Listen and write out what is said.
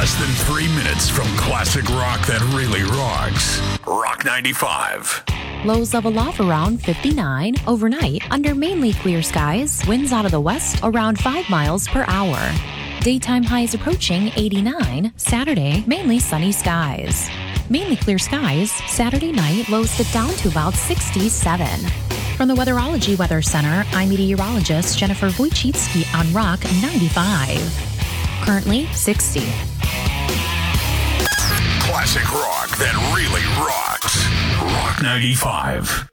Less than 3 minutes from classic rock that really rocks. Rock 95. Lows level off around 59. Overnight, under mainly clear skies, winds out of the west around 5 miles per hour. Daytime highs approaching 89. Saturday, mainly sunny skies. Mainly clear skies. Saturday night, lows dip down to about 67. From the Weatherology Weather Center, I'm meteorologist Jennifer Wojcicki on Rock 95. Currently 60. Classic rock that really rocks. Rock 95.